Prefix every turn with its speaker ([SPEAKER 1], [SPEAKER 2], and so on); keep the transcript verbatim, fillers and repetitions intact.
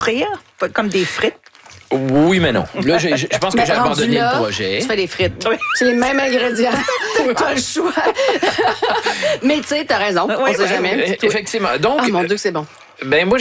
[SPEAKER 1] frire, comme des frites.
[SPEAKER 2] Oui, mais non. Là, je, je pense que
[SPEAKER 3] Mais
[SPEAKER 2] j'ai
[SPEAKER 3] rendu
[SPEAKER 2] abandonné
[SPEAKER 3] là,
[SPEAKER 2] le projet.
[SPEAKER 3] Tu fais des frites.
[SPEAKER 1] Oui.
[SPEAKER 3] C'est les mêmes ingrédients. T'as le choix. Mais tu sais, t'as raison. On
[SPEAKER 1] Oui,
[SPEAKER 3] sait
[SPEAKER 1] oui,
[SPEAKER 3] jamais.
[SPEAKER 2] Euh, Effectivement. Donc,
[SPEAKER 3] Ah mon Dieu, que c'est bon.
[SPEAKER 2] ben moi,